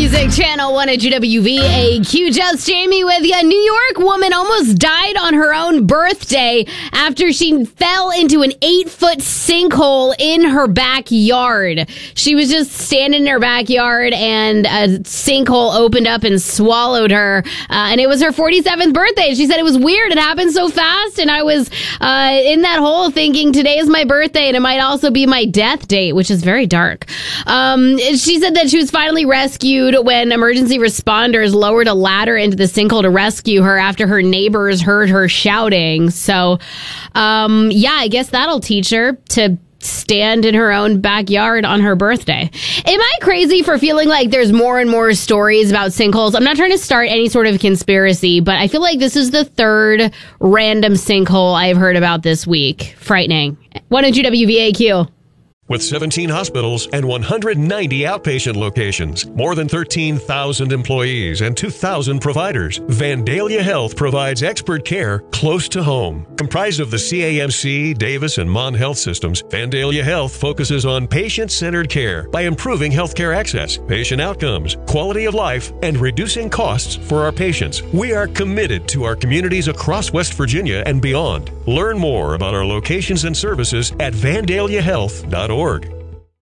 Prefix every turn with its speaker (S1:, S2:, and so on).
S1: Music Channel 1 at GWVAQ. Just Jamie with you. A New York woman almost died on her own birthday after she fell into an 8-foot sinkhole in her backyard. She was just standing in her backyard and a sinkhole opened up and swallowed her. And it was her 47th birthday. She said it was weird. It happened so fast. And I was in that hole thinking today is my birthday and it might also be my death date, which is very dark. She said that she was finally rescued when emergency responders lowered a ladder into the sinkhole to rescue her after her neighbors heard her shouting. So, I guess that'll teach her to stand in her own backyard on her birthday. Am I crazy for feeling like there's more and more stories about sinkholes? I'm not trying to start any sort of conspiracy, but I feel like this is the third random sinkhole I've heard about this week. Frightening. 1 at GWVAQ.
S2: With 17 hospitals and 190 outpatient locations, more than 13,000 employees and 2,000 providers, Vandalia Health provides expert care close to home. Comprised of the CAMC, Davis, and Mon Health systems, Vandalia Health focuses on patient-centered care by improving healthcare access, patient outcomes, quality of life, and reducing costs for our patients. We are committed to our communities across West Virginia and beyond. Learn more about our locations and services at vandaliahealth.org.